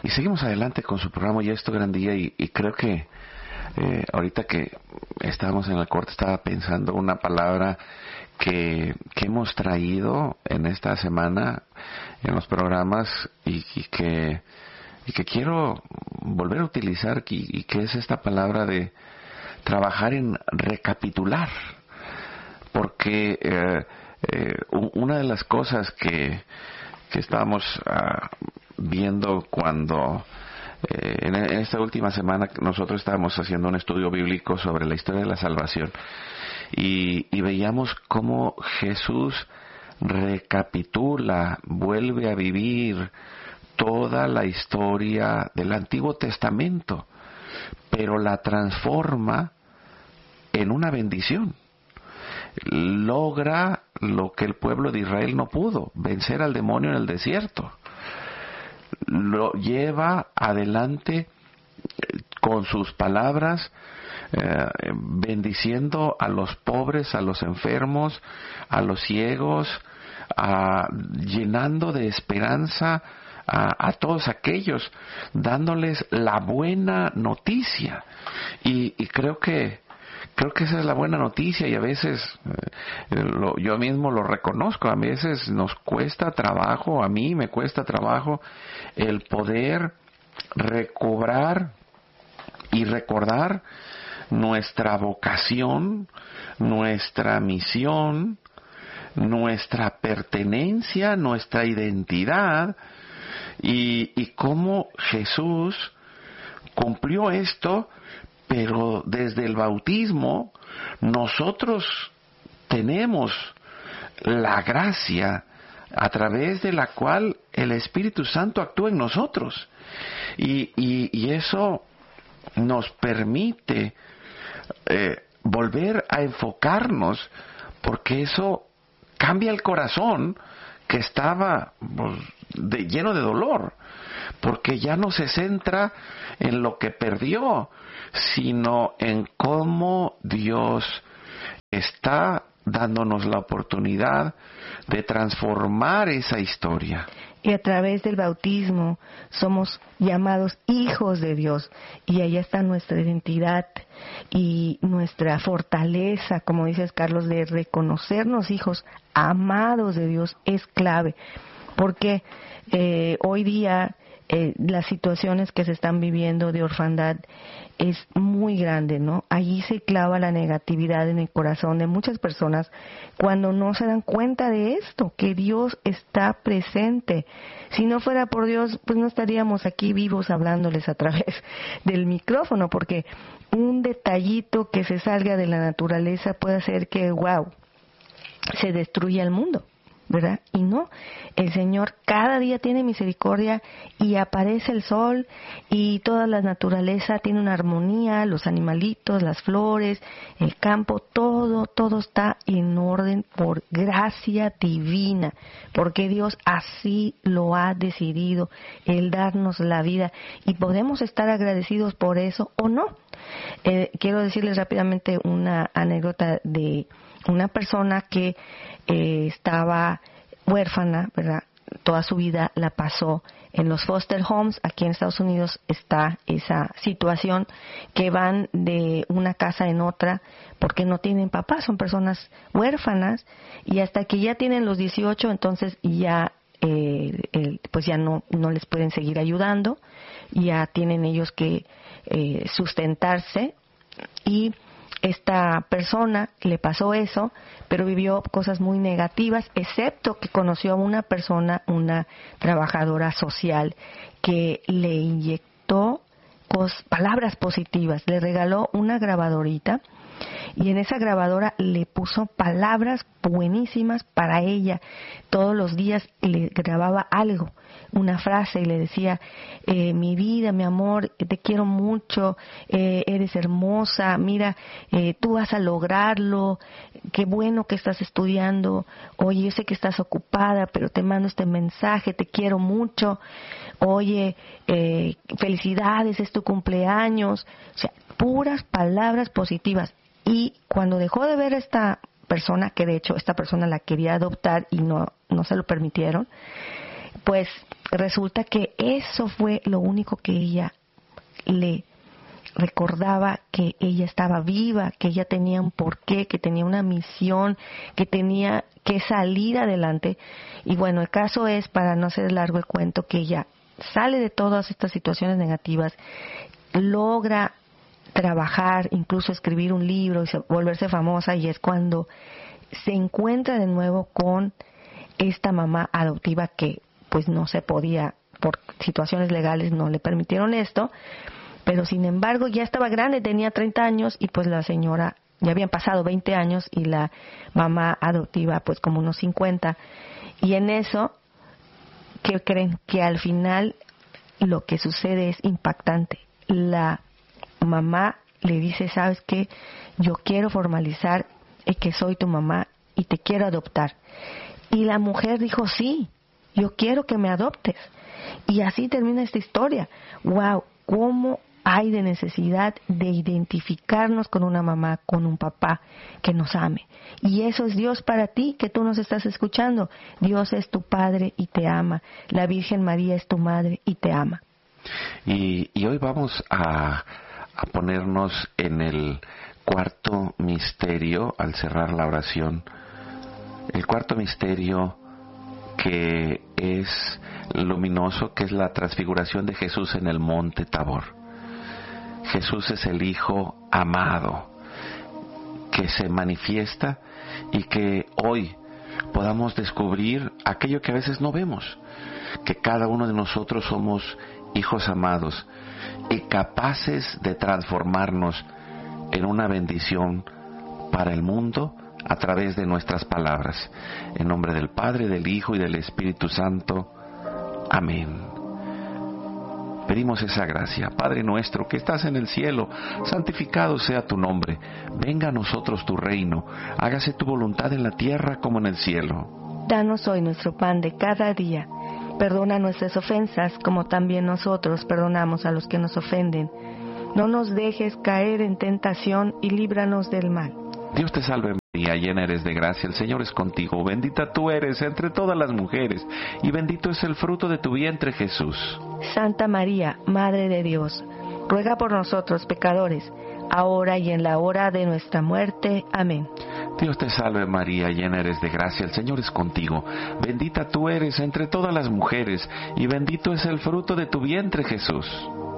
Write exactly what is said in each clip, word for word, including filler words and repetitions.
Y seguimos adelante con su programa Ya es tu gran día, y, y creo que eh, ahorita que estábamos en el corte estaba pensando una palabra que, que hemos traído en esta semana en los programas y, y que y que quiero volver a utilizar, y, y que es esta palabra de trabajar en recapitular, porque eh, eh, una de las cosas que que estábamos uh, viendo cuando eh, en, en esta última semana nosotros estábamos haciendo un estudio bíblico sobre la historia de la salvación, y, y veíamos cómo Jesús recapitula, vuelve a vivir toda la historia del Antiguo Testamento, pero la transforma en una bendición. Logra lo que el pueblo de Israel no pudo, vencer al demonio en el desierto. Lo lleva adelante con sus palabras, eh, bendiciendo a los pobres, a los enfermos, a los ciegos, a, llenando de esperanza a, a todos aquellos, dándoles la buena noticia. Y, y creo que Creo que esa es la buena noticia, y a veces eh, lo, yo mismo lo reconozco, a veces nos cuesta trabajo, a mí me cuesta trabajo el poder recobrar y recordar nuestra vocación, nuestra misión, nuestra pertenencia, nuestra identidad, y, y cómo Jesús cumplió esto. Pero desde el bautismo nosotros tenemos la gracia a través de la cual el Espíritu Santo actúa en nosotros, y, y, y eso nos permite eh, volver a enfocarnos, porque eso cambia el corazón que estaba pues, de, lleno de dolor, porque ya no se centra en lo que perdió, sino en cómo Dios está dándonos la oportunidad de transformar esa historia. Y a través del bautismo somos llamados hijos de Dios, y ahí está nuestra identidad y nuestra fortaleza, como dices, Carlos, de reconocernos hijos amados de Dios es clave, porque eh, hoy día eh, las situaciones que se están viviendo de orfandad es muy grande, ¿no? Allí se clava la negatividad en el corazón de muchas personas cuando no se dan cuenta de esto, que Dios está presente. Si no fuera por Dios, pues no estaríamos aquí vivos hablándoles a través del micrófono, porque un detallito que se salga de la naturaleza puede hacer que, wow, se destruya el mundo, ¿verdad? Y no, el Señor cada día tiene misericordia, y aparece el sol, y toda la naturaleza tiene una armonía, los animalitos, las flores, el campo, todo, todo está en orden por gracia divina, porque Dios así lo ha decidido, el darnos la vida, y podemos estar agradecidos por eso o no. Eh, quiero decirles rápidamente una anécdota de una persona que eh, estaba huérfana, ¿verdad? Toda su vida la pasó en los foster homes. Aquí en Estados Unidos está esa situación, que van de una casa en otra porque no tienen papá, son personas huérfanas, y hasta que ya tienen los dieciocho, entonces ya eh, el, pues ya no, no les pueden seguir ayudando, ya tienen ellos que eh, sustentarse. Y esta persona le pasó eso, pero vivió cosas muy negativas, excepto que conoció a una persona, una trabajadora social, que le inyectó cos, palabras positivas, le regaló una grabadorita, y en esa grabadora le puso palabras buenísimas para ella. Todos los días le grababa algo, una frase, y le decía, eh, mi vida, mi amor, te quiero mucho, eh, eres hermosa, mira, eh, tú vas a lograrlo, qué bueno que estás estudiando, oye, yo sé que estás ocupada, pero te mando este mensaje, te quiero mucho, oye, eh, felicidades, es tu cumpleaños. O sea, puras palabras positivas. Y cuando dejó de ver a esta persona, que de hecho esta persona la quería adoptar y no, no se lo permitieron, pues resulta que eso fue lo único que ella le recordaba, que ella estaba viva, que ella tenía un porqué, que tenía una misión, que tenía que salir adelante. Y bueno, el caso es, para no hacer largo el cuento, que ella sale de todas estas situaciones negativas, logra trabajar, incluso escribir un libro y volverse famosa, y es cuando se encuentra de nuevo con esta mamá adoptiva que pues no se podía, por situaciones legales no le permitieron esto, pero sin embargo ya estaba grande, tenía treinta años, y pues la señora, ya habían pasado veinte años y la mamá adoptiva pues como unos cincuenta, y en eso, ¿qué creen? Que al final lo que sucede es impactante. La mamá le dice, ¿sabes qué? Yo quiero formalizar el que soy tu mamá y te quiero adoptar. Y la mujer dijo, sí, yo quiero que me adoptes. Y así termina esta historia. ¡Wow! ¿Cómo hay de necesidad de identificarnos con una mamá, con un papá que nos ame? Y eso es Dios para ti, que tú nos estás escuchando. Dios es tu Padre y te ama. La Virgen María es tu Madre y te ama. Y, y hoy vamos a, a ponernos en el cuarto misterio al cerrar la oración. El cuarto misterio que es luminoso, que es la transfiguración de Jesús en el monte Tabor. Jesús es el Hijo amado que se manifiesta, y que hoy podamos descubrir aquello que a veces no vemos, que cada uno de nosotros somos hijos amados y capaces de transformarnos en una bendición para el mundo a través de nuestras palabras. En nombre del Padre, del Hijo y del Espíritu Santo. Amén. Pedimos esa gracia. Padre nuestro que estás en el cielo, santificado sea tu nombre. Venga a nosotros tu reino. Hágase tu voluntad en la tierra como en el cielo. Danos hoy nuestro pan de cada día. Perdona nuestras ofensas, como también nosotros perdonamos a los que nos ofenden. No nos dejes caer en tentación y líbranos del mal. Dios te salve María, llena eres de gracia, el Señor es contigo. Bendita tú eres entre todas las mujeres, y bendito es el fruto de tu vientre, Jesús. Santa María, Madre de Dios, ruega por nosotros pecadores, ahora y en la hora de nuestra muerte. Amén. Dios te salve María, llena eres de gracia, el Señor es contigo. Bendita tú eres entre todas las mujeres, y bendito es el fruto de tu vientre, Jesús.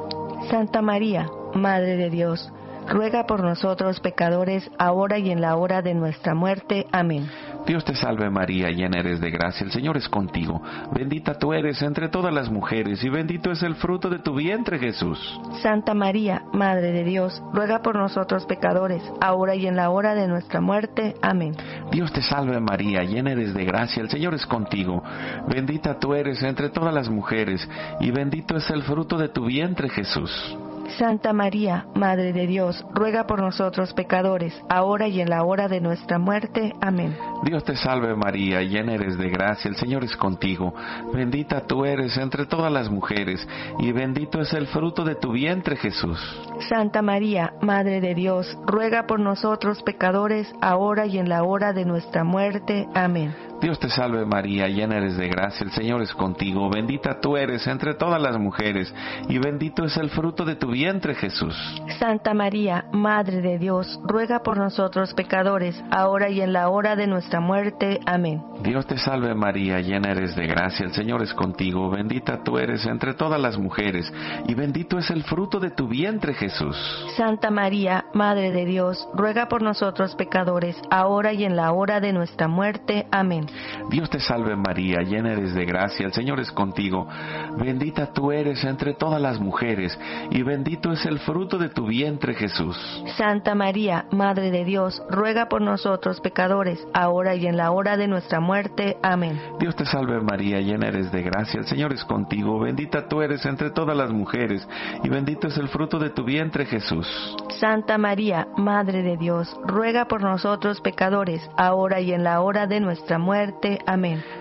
Santa María, Madre de Dios, ruega por nosotros pecadores, ahora y en la hora de nuestra muerte. Amén. Dios te salve María, llena eres de gracia, el Señor es contigo. Bendita tú eres entre todas las mujeres, y bendito es el fruto de tu vientre, Jesús. Santa María, Madre de Dios, ruega por nosotros pecadores, ahora y en la hora de nuestra muerte. Amén. Dios te salve María, llena eres de gracia, el Señor es contigo. Bendita tú eres entre todas las mujeres, y bendito es el fruto de tu vientre, Jesús. Santa María, Madre de Dios, ruega por nosotros pecadores, ahora y en la hora de nuestra muerte. Amén. Dios te salve María, llena eres de gracia, el Señor es contigo. Bendita tú eres entre todas las mujeres, y bendito es el fruto de tu vientre, Jesús. Santa María, Madre de Dios, ruega por nosotros pecadores, ahora y en la hora de nuestra muerte. Amén. Dios te salve María, llena eres de gracia, el Señor es contigo. Bendita tú eres entre todas las mujeres, y bendito es el fruto de tu vientre, Jesús. Santa María, Madre de Dios, ruega por nosotros pecadores, ahora y en la hora de nuestra muerte. Amén. Dios te salve María, llena eres de gracia, el Señor es contigo. Bendita tú eres entre todas las mujeres, y bendito es el fruto de tu vientre, Jesús. Santa María, Madre de Dios, ruega por nosotros pecadores, ahora y en la hora de nuestra muerte. Amén. Dios te salve María, llena eres de gracia, el Señor es contigo. Bendita tú eres entre todas las mujeres, y bendito es el fruto de tu vientre, Jesús. Santa María, Madre de Dios, ruega por nosotros pecadores, ahora y en la hora de nuestra muerte. Amén. Dios te salve María, llena eres de gracia, el Señor es contigo. Bendita tú eres entre todas las mujeres, y bendito es el fruto de tu vientre, Jesús. Santa María, Madre de Dios, ruega por nosotros pecadores, ahora y en la hora de nuestra muerte. Amén.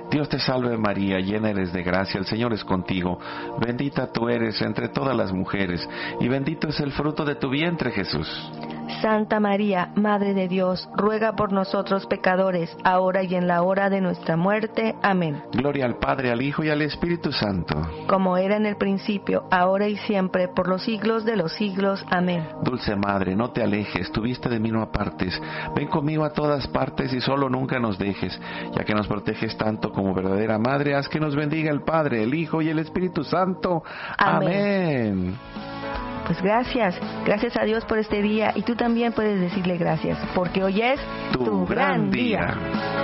Dios te salve María, llena eres de gracia, el Señor es contigo. Bendita tú eres entre todas las mujeres, y bendito es el fruto de tu vientre, Jesús. Santa María, Madre de Dios, ruega por nosotros pecadores, ahora y en la hora de nuestra muerte. Amén. Gloria al Padre, al Hijo y al Espíritu Santo. Como era en el principio, ahora y siempre, por los siglos de los siglos. Amén. Dulce Madre, no te alejes, tu vista de mí no apartes. Ven conmigo a todas partes y solo nunca nos dejes. Ya que nos proteges tanto como verdadera Madre, haz que nos bendiga el Padre, el Hijo y el Espíritu Santo. Amén. Amén. Pues gracias, gracias a Dios por este día, y tú también puedes decirle gracias, porque hoy es tu, tu gran día. día.